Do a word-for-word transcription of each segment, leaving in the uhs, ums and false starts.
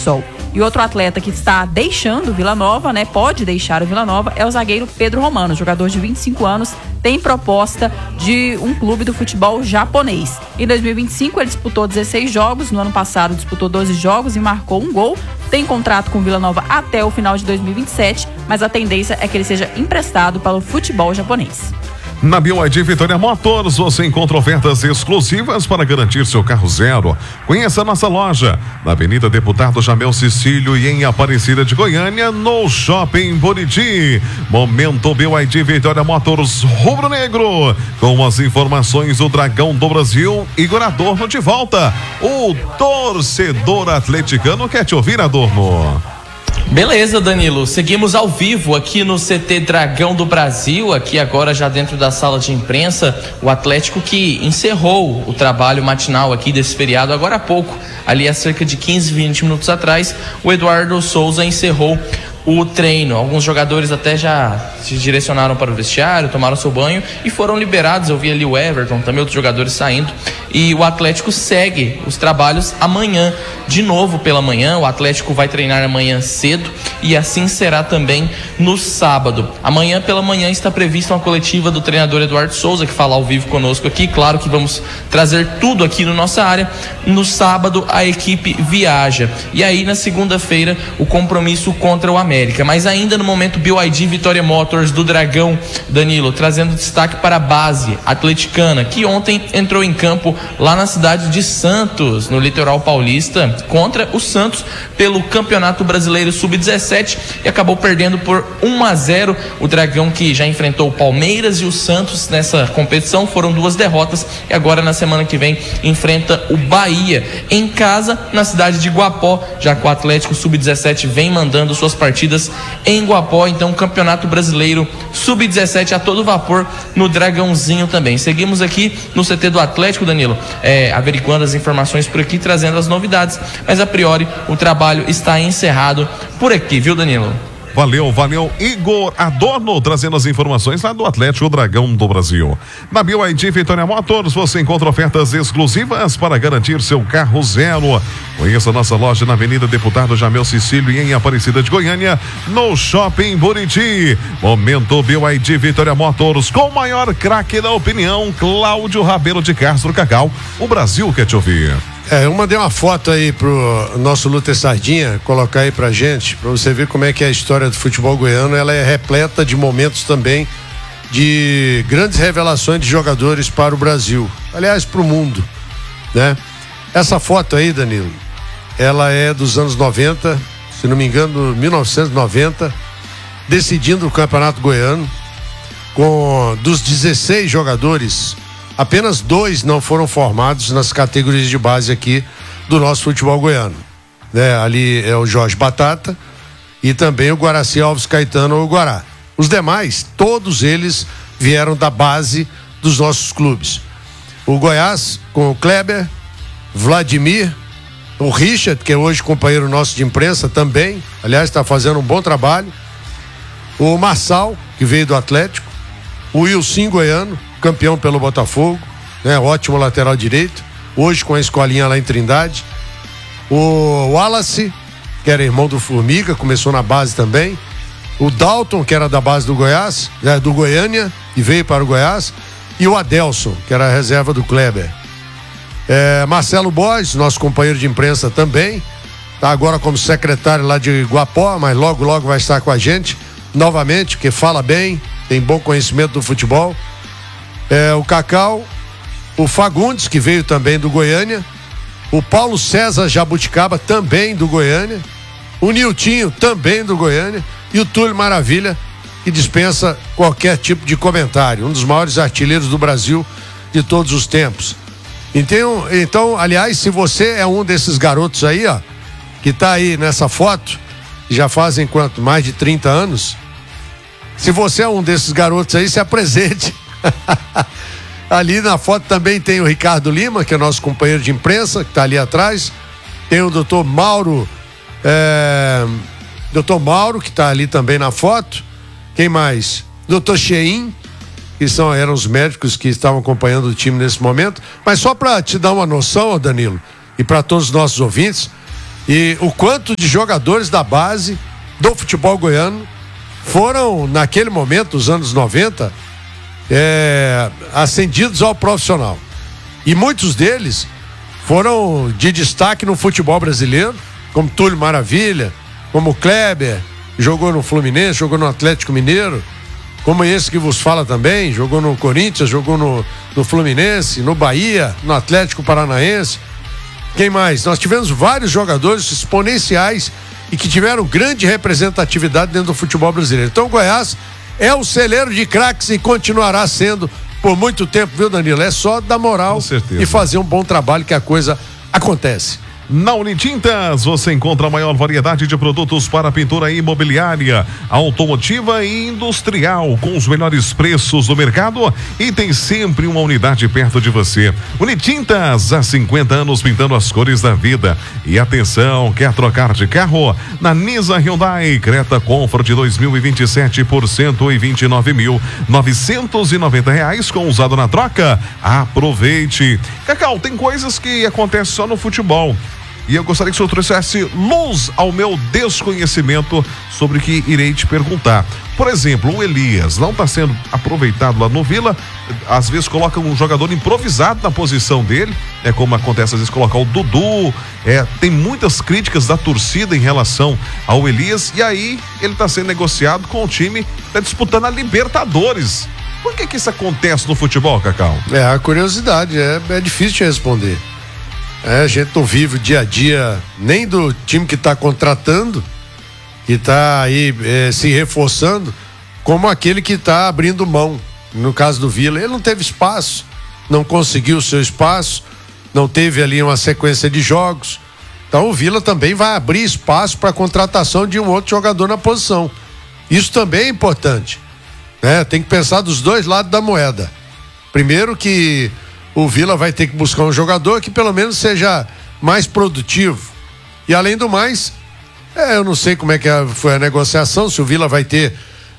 Mirassol. E outro atleta que está deixando o Vila Nova, né, pode deixar o Vila Nova, é o zagueiro Pedro Romano, jogador de vinte e cinco anos, tem proposta de um clube do futebol japonês. Em dois mil e vinte e cinco ele disputou dezesseis jogos, no ano passado disputou doze jogos e marcou um gol. Tem contrato com o Vila Nova até o final de dois mil e vinte e sete, mas a tendência é que ele seja emprestado para o futebol japonês. Na B Y D Vitória Motors você encontra ofertas exclusivas para garantir seu carro zero. Conheça a nossa loja na Avenida Deputado Jamel Cecílio e em Aparecida de Goiânia, no Shopping Buriti. Momento B Y D Vitória Motors Rubro Negro. Com as informações do Dragão do Brasil, Igor Adorno de volta. O torcedor atleticano quer te ouvir, Adorno. Beleza, Danilo, seguimos ao vivo aqui no C T Dragão do Brasil, aqui agora já dentro da sala de imprensa, o Atlético que encerrou o trabalho matinal aqui desse feriado agora há pouco, ali há cerca de quinze, vinte minutos atrás, o Eduardo Souza encerrou o treino. Alguns jogadores até já se direcionaram para o vestiário, tomaram seu banho e foram liberados. Eu vi ali o Everton, também outros jogadores saindo. E o Atlético segue os trabalhos amanhã, de novo pela manhã. O Atlético vai treinar amanhã cedo e assim será também no sábado. Amanhã pela manhã está prevista uma coletiva do treinador Eduardo Souza, que fala ao vivo conosco aqui. Claro que vamos trazer tudo aqui na nossa área. No sábado a equipe viaja. E aí na segunda-feira o compromisso contra o América. Mas ainda no momento B Y D Vitória Motors do Dragão, Danilo, trazendo destaque para a base atleticana, que ontem entrou em campo lá na cidade de Santos, no litoral paulista, contra o Santos pelo Campeonato Brasileiro sub dezessete e acabou perdendo por um a zero. O Dragão, que já enfrentou o Palmeiras e o Santos nessa competição, foram duas derrotas e agora na semana que vem enfrenta o Bahia em casa na cidade de Guapó, já que o Atlético sub dezessete vem mandando suas partidas em Guapó. Então, Campeonato Brasileiro sub dezessete a todo vapor no Dragãozinho também. Seguimos aqui no C T do Atlético, Danilo, é, averiguando as informações por aqui, trazendo as novidades, mas a priori o trabalho está encerrado por aqui, viu, Danilo? Valeu, valeu, Igor Adorno, trazendo as informações lá do Atlético Dragão do Brasil. Na B Y D Vitória Motors você encontra ofertas exclusivas para garantir seu carro zero. Conheça nossa loja na Avenida Deputado Jamel Cecílio e em Aparecida de Goiânia, no Shopping Buriti. Momento B Y D Vitória Motors com o maior craque da opinião, Cláudio Rabelo de Castro Cacau. O Brasil quer te ouvir. É, eu mandei uma foto aí pro nosso Lúter Sardinha, colocar aí pra gente, pra você ver como é que é a história do futebol goiano. Ela é repleta de momentos também de grandes revelações de jogadores para o Brasil, aliás, pro mundo, né? Essa foto aí, Danilo, ela é dos anos noventa, se não me engano, mil novecentos e noventa, decidindo o Campeonato Goiano, com dos dezesseis jogadores, apenas dois não foram formados nas categorias de base aqui do nosso futebol goiano, né? Ali é o Jorge Batata e também o Guaraci Alves Caetano, o Guará. Os demais, todos eles vieram da base dos nossos clubes. O Goiás com o Kleber, Vladimir, o Richard, que é hoje companheiro nosso de imprensa também, aliás, está fazendo um bom trabalho. O Marçal, que veio do Atlético, o Wilson Goiano, campeão pelo Botafogo, né? Ótimo lateral direito, hoje com a escolinha lá em Trindade. O Wallace, que era irmão do Formiga, começou na base também. O Dalton, que era da base do Goiás, né? do Goiânia, e veio para o Goiás. E o Adelson, que era a reserva do Kleber. É, Marcelo Borges, nosso companheiro de imprensa também, está agora como secretário lá de Guapó, mas logo, logo vai estar com a gente novamente, porque fala bem, tem bom conhecimento do futebol. É, o Cacau, o Fagundes, que veio também do Goiânia, o Paulo César Jabuticaba, também do Goiânia, o Niltinho, também do Goiânia, e o Túlio Maravilha, que dispensa qualquer tipo de comentário, um dos maiores artilheiros do Brasil de todos os tempos. Então, então, aliás, se você é um desses garotos aí, ó, que tá aí nessa foto, já fazem quanto? Mais de trinta anos? Se você é um desses garotos aí, se apresente. Ali na foto também tem o Ricardo Lima, que é nosso companheiro de imprensa, que está ali atrás. Tem o doutor Mauro, é... doutor Mauro, que está ali também na foto. Quem mais? doutor Cheim, que são, eram os médicos que estavam acompanhando o time nesse momento. Mas só para te dar uma noção, Danilo, e para todos os nossos ouvintes, E o quanto de jogadores da base do futebol goiano foram, naquele momento, os anos noventa, é, ascendidos ao profissional. E muitos deles foram de destaque no futebol brasileiro, como Túlio Maravilha, como Kleber, jogou no Fluminense, jogou no Atlético Mineiro, como esse que vos fala também, jogou no Corinthians, jogou no, no Fluminense, no Bahia, no Atlético Paranaense. Quem mais? Nós tivemos vários jogadores exponenciais e que tiveram grande representatividade dentro do futebol brasileiro. Então o Goiás é o celeiro de craques e continuará sendo por muito tempo, viu, Danilo? É só dar moral e fazer um bom trabalho que a coisa acontece. Na Unitintas você encontra a maior variedade de produtos para pintura imobiliária, automotiva e industrial, com os melhores preços do mercado, e tem sempre uma unidade perto de você. Unitintas, há cinquenta anos pintando as cores da vida. E atenção, quer trocar de carro? Na Nissan Hyundai Creta Comfort dois mil e vinte e sete por cento e vinte e nove mil novecentos e noventa reais com usado na troca. Aproveite. Cacau, tem coisas que acontecem só no futebol. E eu gostaria que o senhor trouxesse luz ao meu desconhecimento sobre o que irei te perguntar. Por exemplo, o Elias não está sendo aproveitado lá no Vila, às vezes coloca um jogador improvisado na posição dele, é como acontece às vezes colocar o Dudu, é, tem muitas críticas da torcida em relação ao Elias, e aí ele está sendo negociado com o time, está disputando a Libertadores. Por que que isso acontece no futebol, Cacau? É, a curiosidade, é, é difícil de responder. É, a gente não vive o dia a dia nem do time que está contratando, que está aí é, se reforçando, como aquele que está abrindo mão. No caso do Vila, ele não teve espaço, não conseguiu o seu espaço, não teve ali uma sequência de jogos. Então o Vila também vai abrir espaço para a contratação de um outro jogador na posição. Isso também é importante, né? Tem que pensar dos dois lados da moeda. Primeiro que o Vila vai ter que buscar um jogador que pelo menos seja mais produtivo. E além do mais, é, eu não sei como é que foi a negociação, se o Vila vai ter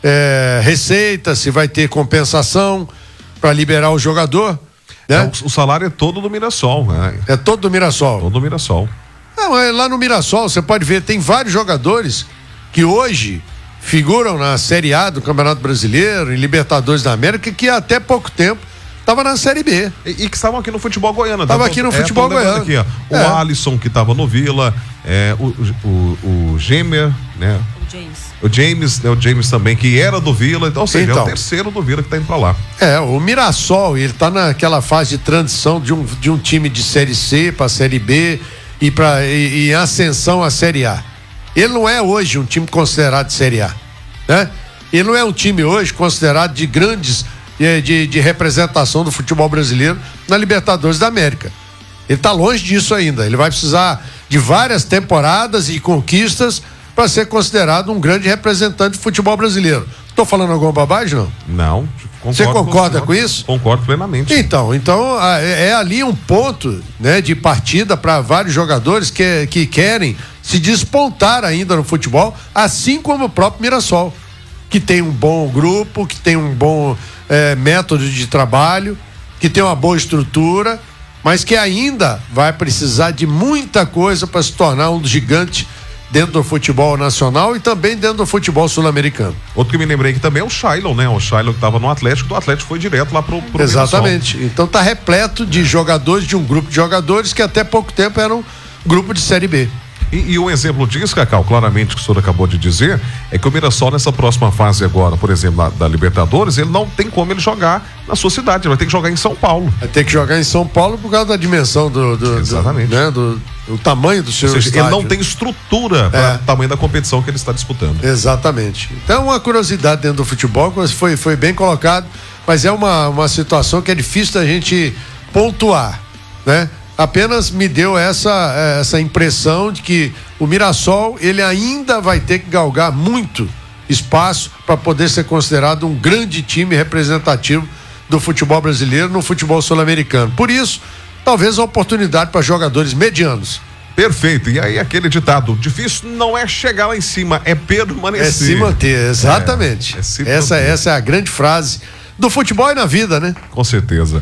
é, receita, se vai ter compensação para liberar o jogador. Né? É, o, o salário é todo do Mirassol, né? É todo do Mirassol. Todo do Mirassol. Não, mas lá no Mirassol, você pode ver, tem vários jogadores que hoje figuram na Série A do Campeonato Brasileiro, em Libertadores da América, que até pouco tempo estava na Série B. E, e que estavam aqui no futebol goiano. Estava aqui no é, futebol goiano. Aqui, ó. O é. Alisson, que estava no Vila, é, o, o, o Gemer, né? O James. O James, né? O James também, que era do Vila. Então, ou seja, então, é o terceiro do Vila que está indo para lá. É, o Mirassol, ele está naquela fase de transição de um, de um time de Série C para Série B e, pra, e, e ascensão à Série A. Ele não é hoje um time considerado de Série A, né? Ele não é um time hoje considerado de grandes De, de representação do futebol brasileiro na Libertadores da América. Ele está longe disso ainda. Ele vai precisar de várias temporadas e conquistas para ser considerado um grande representante do futebol brasileiro. Estou falando alguma bobagem, não? Não. Você concorda com, com isso? Concordo plenamente. Então, então é, é ali um ponto, né, de partida para vários jogadores que, que querem se despontar ainda no futebol, assim como o próprio Mirassol, que tem um bom grupo, que tem um bom É, método de trabalho, que tem uma boa estrutura, mas que ainda vai precisar de muita coisa para se tornar um gigante dentro do futebol nacional e também dentro do futebol sul-americano. Outro que me lembrei aqui também é o Shailon, né? O Shailon que estava no Atlético, do Atlético foi direto lá pro, pro Exatamente. Mirassol. Então tá repleto de jogadores, de um grupo de jogadores que até pouco tempo eram um grupo de Série B. E, e um exemplo disso, Cacau, claramente que o senhor acabou de dizer, é que o Mirassol nessa próxima fase agora, por exemplo, da, da Libertadores, ele não tem como ele jogar na sua cidade, ele vai ter que jogar em São Paulo. Vai ter que jogar em São Paulo por causa da dimensão do, do, Exatamente. do, né, do, do tamanho do seu Ou seja, estádio. ele não tem estrutura para o tamanho da competição que ele está disputando. Exatamente. Então, uma curiosidade dentro do futebol, foi, foi bem colocado, mas é uma, uma situação que é difícil da gente pontuar, né? Apenas me deu essa, essa impressão de que o Mirassol, ele ainda vai ter que galgar muito espaço para poder ser considerado um grande time representativo do futebol brasileiro no futebol sul-americano. Por isso, talvez a oportunidade para jogadores medianos. Perfeito. E aí aquele ditado, difícil não é chegar lá em cima, é permanecer. É se manter, exatamente. É, é se essa, essa é a grande frase do futebol e na vida, né? Com certeza.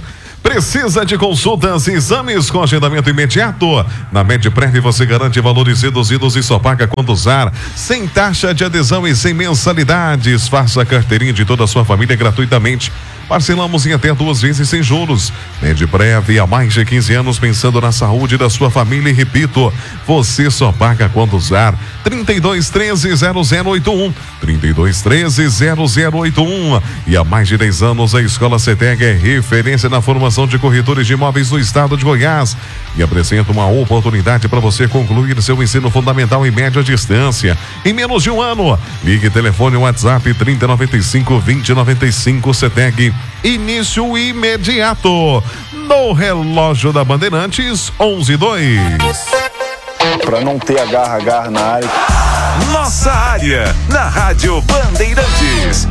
Precisa de consultas e exames com agendamento imediato? Na Medprev você garante valores reduzidos e só paga quando usar, sem taxa de adesão e sem mensalidades. Faça a carteirinha de toda a sua família gratuitamente. Parcelamos em até duas vezes sem juros. Medprev, há mais de quinze anos pensando na saúde da sua família. E repito, você só paga quando usar. trinta e dois, treze, zero zero oito um. trinta e dois, treze, zero zero oito um. E há mais de dez anos a Escola CETEG é referência na formação de corretores de imóveis no estado de Goiás. E apresenta uma oportunidade para você concluir seu ensino fundamental e médio à distância em menos de um ano. Ligue telefone WhatsApp trinta, noventa e cinco, vinte, noventa e cinco. CETEG. Início imediato. No relógio da Bandeirantes, onze e dois. Para não ter agarra-agarra na área. Nossa área, na Rádio Bandeirantes.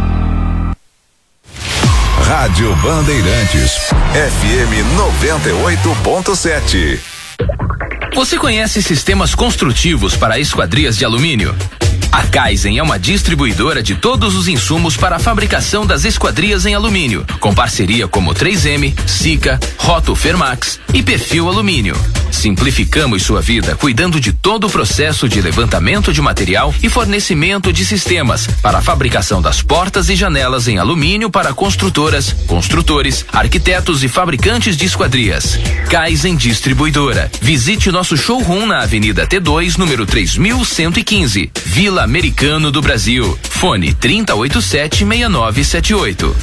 Rádio Bandeirantes, F M noventa e oito ponto sete. Você conhece sistemas construtivos para esquadrias de alumínio? A Kaizen é uma distribuidora de todos os insumos para a fabricação das esquadrias em alumínio, com parceria como três M, Sika, Roto Fermax e Perfil Alumínio. Simplificamos sua vida cuidando de todo o processo de levantamento de material e fornecimento de sistemas para a fabricação das portas e janelas em alumínio para construtoras, construtores, arquitetos e fabricantes de esquadrias. Kaizen Distribuidora. Visite nosso showroom na Avenida T dois, número três mil cento e quinze, Vila Americano do Brasil. Fone trinta, oitenta e sete, sessenta e nove setenta e oito.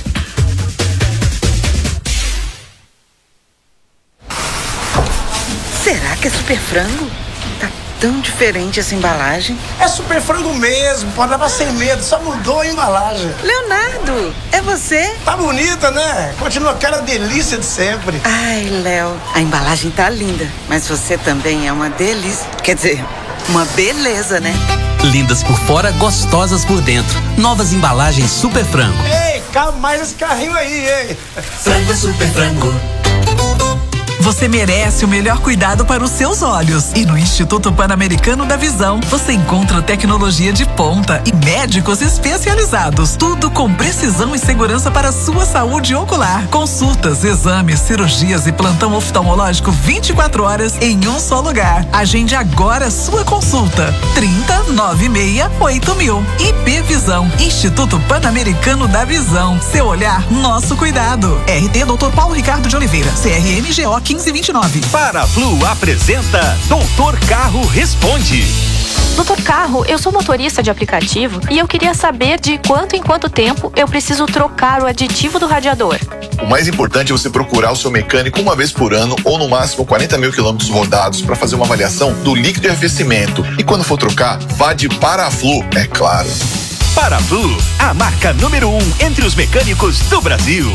Será que é super frango? Tá tão diferente essa embalagem. É super frango mesmo, pode levar sem medo, só mudou a embalagem. Leonardo, é você? Tá bonita, né? Continua aquela delícia de sempre. Ai, Léo, a embalagem tá linda, mas você também é uma delícia. Quer dizer, uma beleza, né? Lindas por fora, gostosas por dentro. Novas embalagens Super Frango. Ei, calma mais esse carrinho aí, ei. Frango Super Frango. Você merece o melhor cuidado para os seus olhos. E no Instituto Pan-Americano da Visão, você encontra tecnologia de ponta e médicos especializados. Tudo com precisão e segurança para a sua saúde ocular. Consultas, exames, cirurgias e plantão oftalmológico vinte e quatro horas em um só lugar. Agende agora sua consulta. trinta, noventa e seis, oito mil. I P Visão, Instituto Pan-Americano da Visão. Seu olhar, nosso cuidado. R T doutor Paulo Ricardo de Oliveira, C R M G O quinze vinte e nove. Paraflu apresenta Doutor Carro Responde. Doutor Carro, eu sou motorista de aplicativo e eu queria saber de quanto em quanto tempo eu preciso trocar o aditivo do radiador. O mais importante é você procurar o seu mecânico uma vez por ano ou no máximo quarenta mil quilômetros rodados para fazer uma avaliação do líquido de arrefecimento. E quando for trocar, vá de Paraflu, é claro. Paraflu, a marca número um entre os mecânicos do Brasil.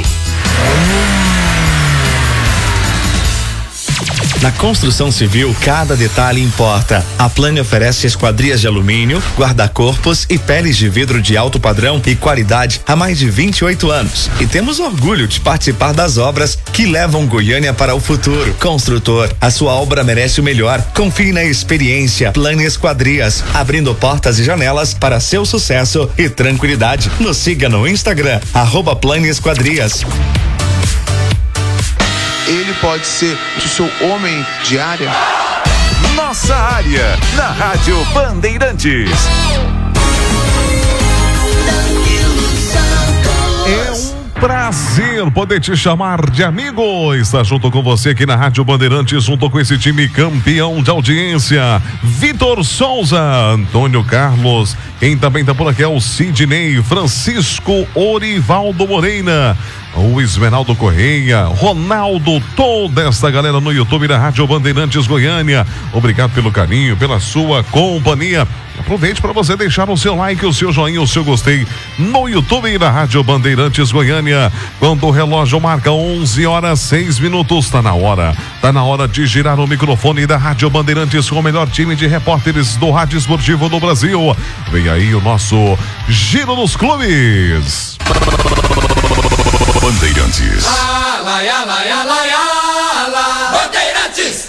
Na construção civil, cada detalhe importa. A Plane oferece esquadrias de alumínio, guarda-corpos e peles de vidro de alto padrão e qualidade há mais de vinte e oito anos. E temos orgulho de participar das obras que levam Goiânia para o futuro. Construtor, a sua obra merece o melhor. Confie na experiência. Plane Esquadrias, abrindo portas e janelas para seu sucesso e tranquilidade. Nos siga no Instagram, arroba Plane Esquadrias. Ele pode ser o seu homem de área. Nossa área, na Rádio Bandeirantes. É um prazer poder te chamar de amigo. Está junto com você aqui na Rádio Bandeirantes, junto com esse time campeão de audiência. Vitor Souza, Antônio Carlos. Quem também está por aqui é o Sidney, Francisco Orivaldo Moreira, o Esmeraldo Correia, Ronaldo, toda esta galera no YouTube da Rádio Bandeirantes Goiânia. Obrigado pelo carinho, pela sua companhia. Aproveite para você deixar o seu like, o seu joinha, o seu gostei no YouTube da Rádio Bandeirantes Goiânia. Quando o relógio marca onze horas seis minutos, tá na hora. Tá na hora de girar o microfone da Rádio Bandeirantes com o melhor time de repórteres do rádio esportivo do Brasil. Vem aí o nosso Giro dos Clubes. Bandeirantes. Bandeirantes.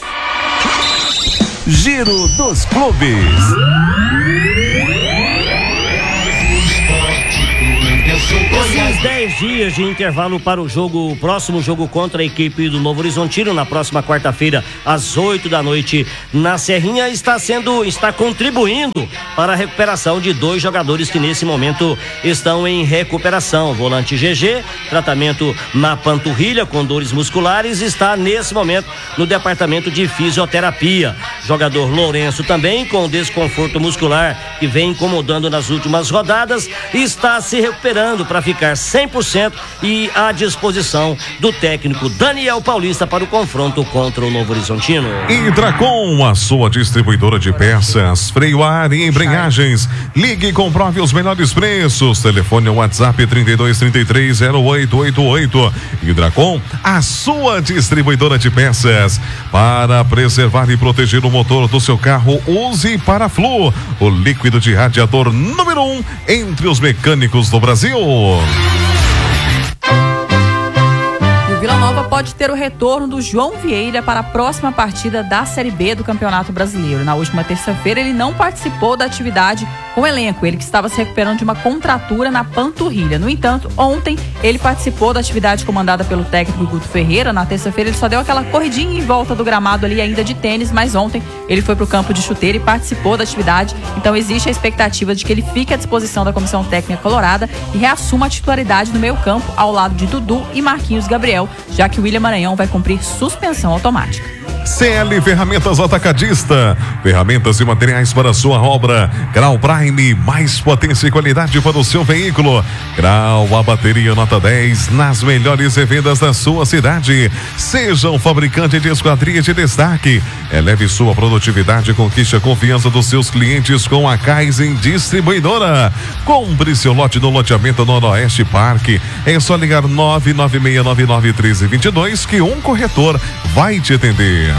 Giro dos Clubes. Esses dez dez dias de intervalo para o jogo, o próximo jogo contra a equipe do Novo Horizontino na próxima quarta-feira às oito da noite na Serrinha, está sendo, está contribuindo para a recuperação de dois jogadores que nesse momento estão em recuperação. Volante G G, tratamento na panturrilha com dores musculares, está nesse momento no departamento de fisioterapia. Jogador Lourenço também com desconforto muscular que vem incomodando nas últimas rodadas, está se recuperando para ficar cem por cento e à disposição do técnico Daniel Paulista para o confronto contra o Novo Horizontino. Intracom, a sua distribuidora de peças, freio a ar e embreagens. Ligue e comprove os melhores preços. Telefone WhatsApp trinta e dois, trinta e três, zero oito oito oito. Intracom, a sua distribuidora de peças. Para preservar e proteger o motor do seu carro, use Paraflu, o líquido de radiador número um entre os mecânicos do Brasil. Vila Nova pode ter o retorno do João Vieira para a próxima partida da Série B do Campeonato Brasileiro. Na última terça-feira, ele não participou da atividade com o elenco, ele que estava se recuperando de uma contratura na panturrilha. No entanto, ontem ele participou da atividade comandada pelo técnico Guto Ferreira. Na terça-feira ele só deu aquela corridinha em volta do gramado ali ainda de tênis, mas ontem ele foi para o campo de chuteira e participou da atividade. Então existe a expectativa de que ele fique à disposição da comissão técnica colorada e reassuma a titularidade no meio campo ao lado de Dudu e Marquinhos Gabriel, já que o William Maranhão vai cumprir suspensão automática. C L Ferramentas Atacadista, ferramentas e materiais para a sua obra. Grau Prime, mais potência e qualidade para o seu veículo. Grau, a bateria nota dez, nas melhores revendas da sua cidade. Seja um fabricante de esquadria de destaque. Eleve sua produtividade e conquiste a confiança dos seus clientes com a Kaizen Distribuidora. Compre seu lote no loteamento Noroeste Parque. É só ligar nove nove seis nove nove um três dois dois que um corretor vai te atender.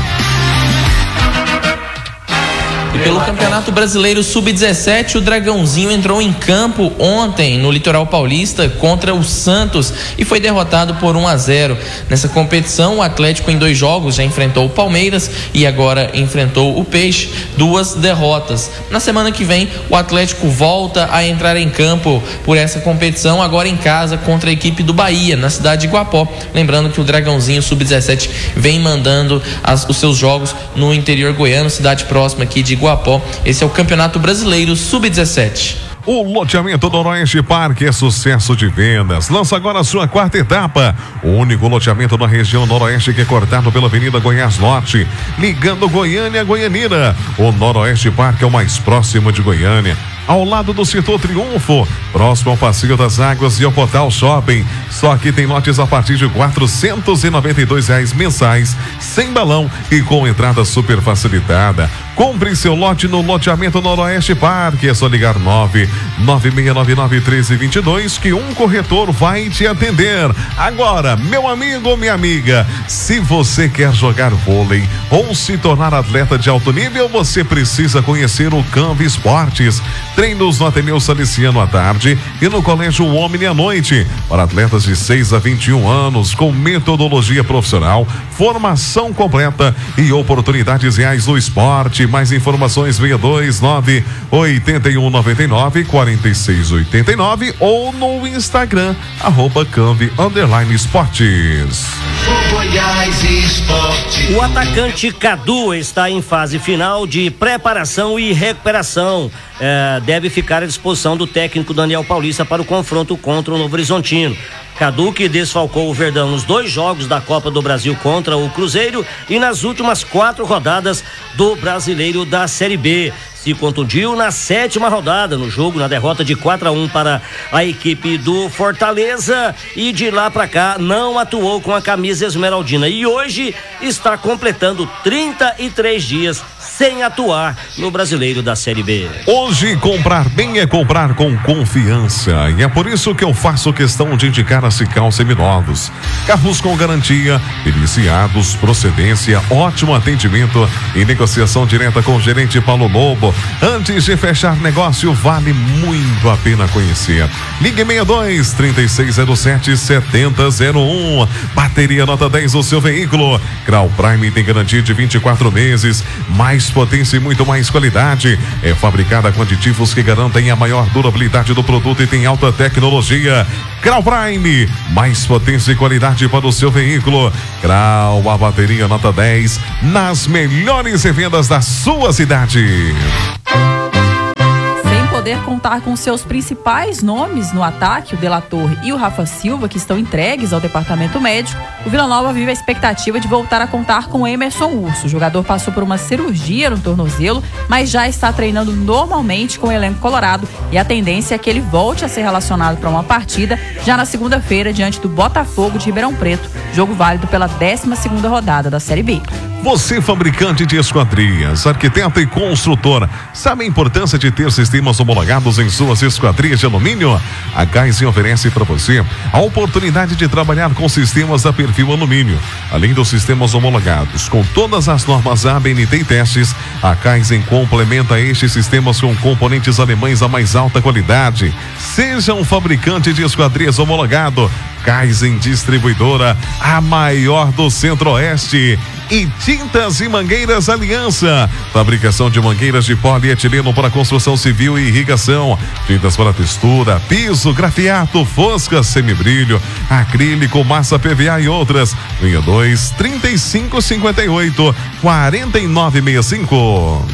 E pelo Campeonato Brasileiro sub dezessete, o Dragãozinho entrou em campo ontem no Litoral Paulista contra o Santos e foi derrotado por um a zero. Nessa competição, o Atlético em dois jogos já enfrentou o Palmeiras e agora enfrentou o Peixe, duas derrotas. Na semana que vem, o Atlético volta a entrar em campo por essa competição, agora em casa contra a equipe do Bahia, na cidade de Guapó. Lembrando que o Dragãozinho sub dezessete vem mandando as, os seus jogos no interior goiano, cidade próxima aqui de Guapó. Esse é o Campeonato Brasileiro sub dezessete. O loteamento Noroeste Parque é sucesso de vendas. Lança agora a sua quarta etapa. O único loteamento na região Noroeste que é cortado pela Avenida Goiás Norte, ligando Goiânia a Goianira. O Noroeste Parque é o mais próximo de Goiânia, ao lado do setor Triunfo, próximo ao Passeio das Águas e ao Portal Shopping. Só que tem lotes a partir de quatrocentos e noventa e dois reais mensais, sem balão e com entrada super facilitada. Compre seu lote no loteamento Noroeste Parque. É só ligar nove nove seis nove nove um três dois dois que um corretor vai te atender. Agora, meu amigo ou minha amiga, se você quer jogar vôlei ou se tornar atleta de alto nível, você precisa conhecer o Canvi Esportes. Treinos no Ateneu Salesiano à tarde e no Colégio Omni à noite. Para atletas de seis a vinte e um anos, com metodologia profissional, formação completa e oportunidades reais no esporte. Mais informações seis dois nove oito um nove nove quatro seis oito nove ou no Instagram, arroba Canvi underline esportes. O atacante Cadu está em fase final de preparação e recuperação. É, deve ficar à disposição do técnico Daniel Paulista para o confronto contra o Novo Horizontino. Cadu, que desfalcou o Verdão nos dois jogos da Copa do Brasil contra o Cruzeiro e nas últimas quatro rodadas do Brasileiro da Série B. Se contundiu na sétima rodada, no jogo, na derrota de quatro a um para a equipe do Fortaleza, e de lá para cá não atuou com a camisa esmeraldina e hoje está completando trinta e três dias sem atuar no Brasileiro da Série B. Hoje comprar bem é comprar com confiança, e é por isso que eu faço questão de indicar a Cical Seminovos. Carros com garantia, iniciados, procedência, ótimo atendimento e negociação direta com o gerente Paulo Lobo. Antes de fechar negócio, vale muito a pena conhecer. Ligue seis dois, três seis zero sete, sete zero zero um. Bateria nota dez do seu veículo. Grau Prime tem garantia de vinte e quatro meses. Mais mais potência e muito mais qualidade. É fabricada com aditivos que garantem a maior durabilidade do produto e tem alta tecnologia. Grau Prime, mais potência e qualidade para o seu veículo. Grau, a bateria nota dez, nas melhores revendas da sua cidade. Poder contar com seus principais nomes no ataque, o Dela Torre e o Rafa Silva, que estão entregues ao departamento médico, o Vila Nova vive a expectativa de voltar a contar com o Emerson Urso. O jogador passou por uma cirurgia no tornozelo, mas já está treinando normalmente com o elenco colorado e a tendência é que ele volte a ser relacionado para uma partida já na segunda-feira diante do Botafogo de Ribeirão Preto, jogo válido pela décima segunda rodada da Série B. Você, fabricante de esquadrias, arquiteto e construtor, sabe a importância de ter sistemas homologados em suas esquadrias de alumínio? A Kaizen oferece para você a oportunidade de trabalhar com sistemas a perfil alumínio. Além dos sistemas homologados, com todas as normas A B N T e testes, a Kaizen complementa estes sistemas com componentes alemães a mais alta qualidade. Seja um fabricante de esquadrias homologado. Kaizen Distribuidora, a maior do Centro-Oeste. E Tintas e Mangueiras Aliança, fabricação de mangueiras de polietileno para construção civil e irrigação, tintas para textura, piso, grafiato, fosca, semibrilho, acrílico, massa P V A e outras. Linha dois, trinta e cinco, cinquenta e oito, quarenta e nove sessenta e cinco.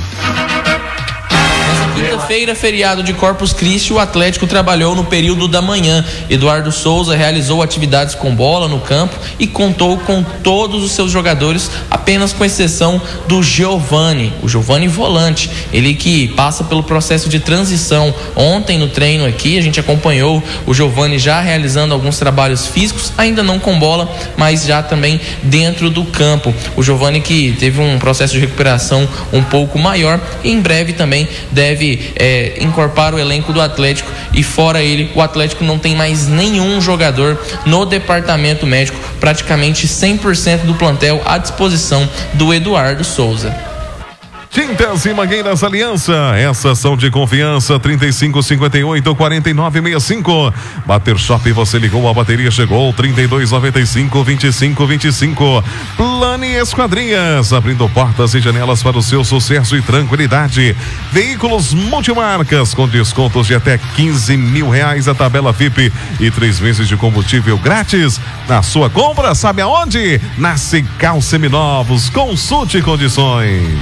Quinta-feira, feriado de Corpus Christi, o Atlético trabalhou no período da manhã. Eduardo Souza realizou atividades com bola no campo e contou com todos os seus jogadores, apenas com exceção do Giovani, o Giovani volante, ele que passa pelo processo de transição. Ontem no treino aqui, a gente acompanhou o Giovani já realizando alguns trabalhos físicos, ainda não com bola, mas já também dentro do campo. O Giovani que teve um processo de recuperação um pouco maior e em breve também deve É, incorporar o elenco do Atlético, e fora ele, o Atlético não tem mais nenhum jogador no departamento médico, praticamente cem por cento do plantel à disposição do Eduardo Souza. Tintas e Mangueiras Aliança, essas são de confiança. Trinta e cinco, cinquenta e oito, quarenta e nove sessenta e cinco. Bater Shop, você ligou, a bateria chegou. Trinta e dois, noventa e cinco, vinte e cinco, vinte e cinco. Plane Esquadrias, abrindo portas e janelas para o seu sucesso e tranquilidade. Veículos multimarcas com descontos de até quinze mil reais a tabela F I P e três meses de combustível grátis na sua compra. Sabe aonde? Na Cical Seminovos. Consulte condições.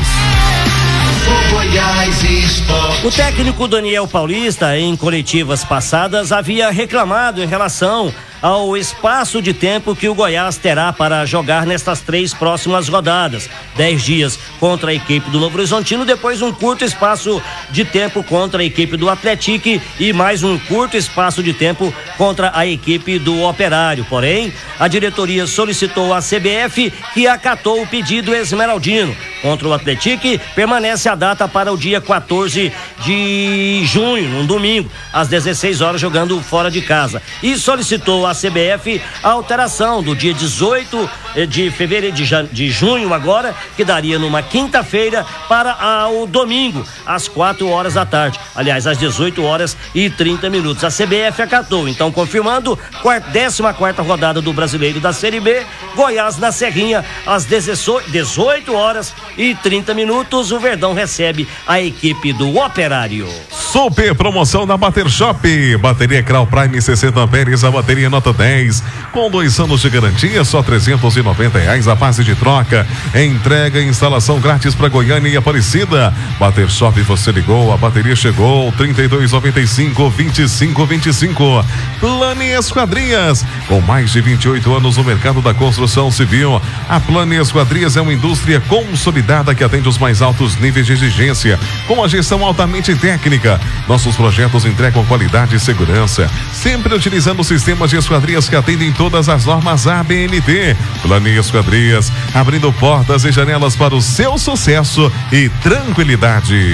O técnico Daniel Paulista, em coletivas passadas, havia reclamado em relação ao espaço de tempo que o Goiás terá para jogar nestas três próximas rodadas. Dez dias contra a equipe do Novo Horizontino, depois um curto espaço de tempo contra a equipe do Atlético e mais um curto espaço de tempo contra a equipe do Operário. Porém, a diretoria solicitou à C B F, que acatou o pedido esmeraldino. Contra o Atlético, permanece a data para o dia quatorze de junho, um domingo, às dezesseis horas, jogando fora de casa. E solicitou à C B F a alteração do dia dezoito de fevereiro, de, de junho agora, que daria numa quinta-feira, para a, o domingo, às quatro horas da tarde. Aliás, às dezoito horas e trinta minutos. A C B F acatou, então, confirmando, décima quarta rodada do Brasileiro da Série B, Goiás na Serrinha, às dezoito horas e trinta minutos, o Verdão recebe a equipe do Operário. Super promoção da Bater Shop, bateria Grau Prime sessenta amperes, a bateria nota dez, com dois anos de garantia, só trezentos e noventa reais a base de troca, entrega e instalação grátis para Goiânia e Aparecida. Bater Shop, você ligou, a bateria chegou. Trinta e dois, noventa e cinco, vinte e cinco, vinte e cinco. Plane Esquadrias, com mais de vinte e oito anos no mercado da construção civil, a Plane Esquadrias é uma indústria consolidada que atende os mais altos níveis de exigência, com a gestão altamente técnica. Nossos projetos entregam qualidade e segurança, sempre utilizando sistemas de esquadrias que atendem todas as normas A B N T. Plane Esquadrias, abrindo portas e janelas para o seu sucesso e tranquilidade.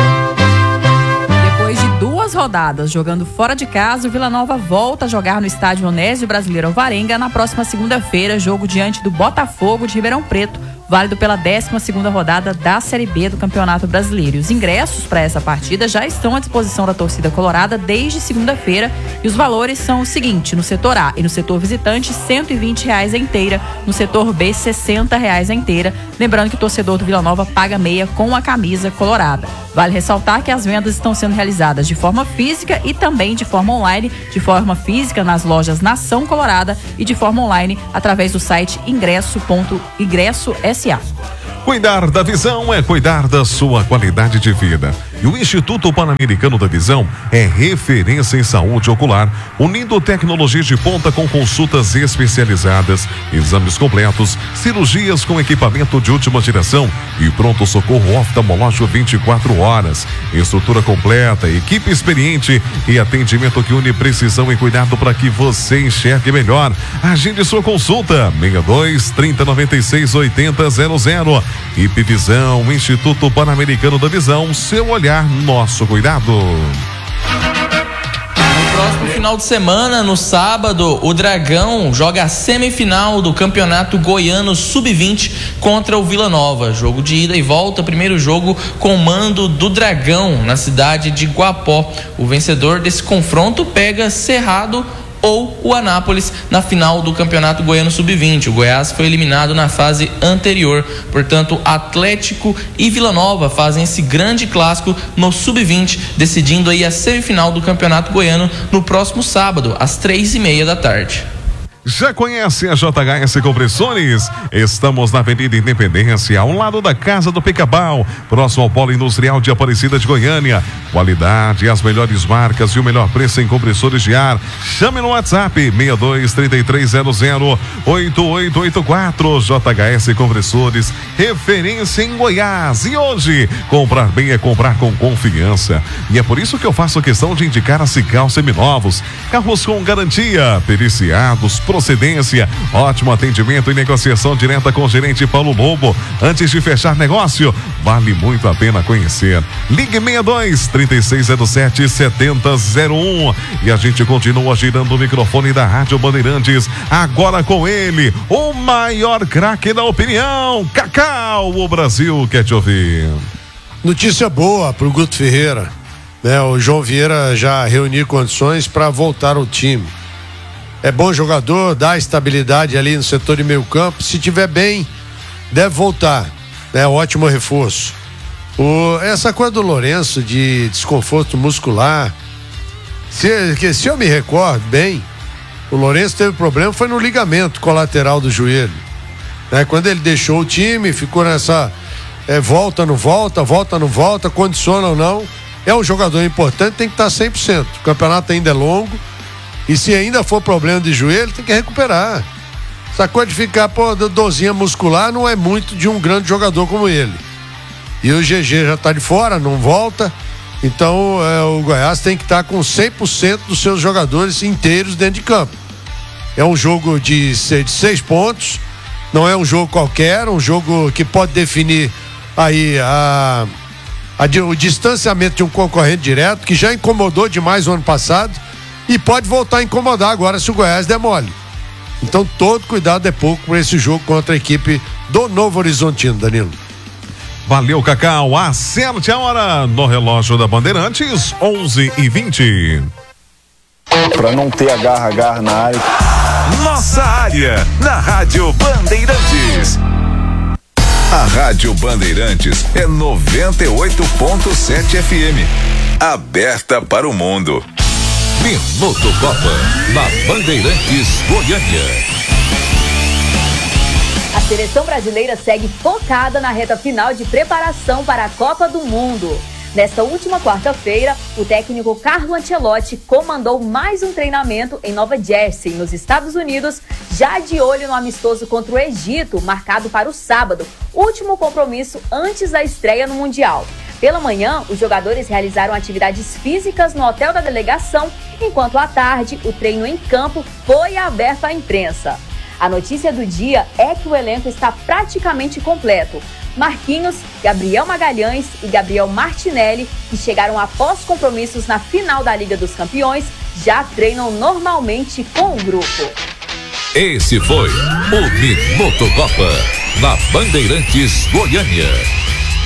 Depois de duas rodadas jogando fora de casa, o Vila Nova volta a jogar no estádio Onésio Brasileiro Alvarenga na próxima segunda-feira, jogo diante do Botafogo de Ribeirão Preto. válido pela décima segunda rodada da Série B do Campeonato Brasileiro. E os ingressos para essa partida já estão à disposição da torcida colorada desde segunda-feira e os valores são o seguinte: no setor A e no setor visitante, cento e vinte reais a inteira, no setor B, sessenta reais a inteira. Lembrando que o torcedor do Vila Nova paga meia com a camisa colorada. Vale ressaltar que as vendas estão sendo realizadas de forma física e também de forma online, de forma física nas lojas Nação Colorada e de forma online através do site ingresso ponto ingresso S A. Cuidar da visão é cuidar da sua qualidade de vida. E o Instituto Pan-Americano da Visão é referência em saúde ocular, unindo tecnologias de ponta com consultas especializadas, exames completos, cirurgias com equipamento de última geração e pronto-socorro oftalmológico vinte e quatro horas. Estrutura completa, equipe experiente e atendimento que une precisão e cuidado para que você enxergue melhor. Agende sua consulta, seis dois, trinta, noventa e seis, oitenta, zero zero. I P Visão, Instituto Pan-Americano da Visão, seu olhar, nosso cuidado. No próximo final de semana, no sábado, o Dragão joga a semifinal do Campeonato Goiano sub vinte contra o Vila Nova. Jogo de ida e volta, primeiro jogo com mando do Dragão na cidade de Guapó. O vencedor desse confronto pega Cerrado ou o Anápolis na final do Campeonato Goiano sub vinte. O Goiás foi eliminado na fase anterior, portanto Atlético e Vila Nova fazem esse grande clássico no sub vinte, decidindo aí a semifinal do Campeonato Goiano no próximo sábado, às três e meia da tarde. Já conhece a J H S Compressores? Estamos na Avenida Independência, ao lado da Casa do Pica-Pau, próximo ao Polo Industrial de Aparecida de Goiânia. Qualidade, as melhores marcas e o melhor preço em compressores de ar. Chame no WhatsApp seis dois, três três zero zero, oito oito oito quatro. J H S Compressores, referência em Goiás. E hoje, comprar bem é comprar com confiança. E é por isso que eu faço questão de indicar a Cical Seminovos. Carros com garantia, periciados, procedência, ótimo atendimento e negociação direta com o gerente Paulo Lobo. Antes de fechar negócio, vale muito a pena conhecer. Ligue seis dois, três seis zero sete, sete zero zero um. E a gente continua girando o microfone da Rádio Bandeirantes, agora com ele, o maior craque da opinião, Cacau. O Brasil quer te ouvir. Notícia boa pro Guto Ferreira, né? O João Vieira já reuniu condições para voltar ao time. É bom jogador, dá estabilidade ali no setor de meio campo. Se tiver bem, deve voltar, né? Ótimo reforço. O, essa coisa do Lourenço de desconforto muscular, se, que, se eu me recordo bem, o Lourenço teve problema, foi no ligamento colateral do joelho, né? Quando ele deixou o time, ficou nessa é, volta, não volta, volta, não volta, condiciona ou não. É um jogador importante, tem que estar cem por cento. O campeonato ainda é longo. E se ainda for problema de joelho, tem que recuperar. Essa coisa de ficar, pô, dorzinha muscular não é muito de um grande jogador como ele. E o G G já tá de fora, não volta. Então é, o Goiás tem que estar com cem por cento dos seus jogadores inteiros dentro de campo. É um jogo de, de seis pontos, não é um jogo qualquer, um jogo que pode definir aí a, a, o distanciamento de um concorrente direto, que já incomodou demais o ano passado. E pode voltar a incomodar agora se o Goiás der mole. Então todo cuidado é pouco para esse jogo contra a equipe do Novo Horizontino, Danilo. Valeu, Cacau. Acerte a hora no relógio da Bandeirantes, onze e vinte. Para não ter agarra, agarra na área. Nossa área, na Rádio Bandeirantes. A Rádio Bandeirantes é noventa e oito ponto sete F M. Aberta para o mundo. Minuto Copa, na Bandeirantes Goiânia. A seleção brasileira segue focada na reta final de preparação para a Copa do Mundo. Nesta última quarta-feira, o técnico Carlo Ancelotti comandou mais um treinamento em Nova Jersey, nos Estados Unidos, já de olho no amistoso contra o Egito, marcado para o sábado, último compromisso antes da estreia no Mundial. Pela manhã, os jogadores realizaram atividades físicas no hotel da delegação, enquanto à tarde, o treino em campo foi aberto à imprensa. A notícia do dia é que o elenco está praticamente completo. Marquinhos, Gabriel Magalhães e Gabriel Martinelli, que chegaram após compromissos na final da Liga dos Campeões, já treinam normalmente com o grupo. Esse foi o Minuto Copa. na Bandeirantes Goiânia.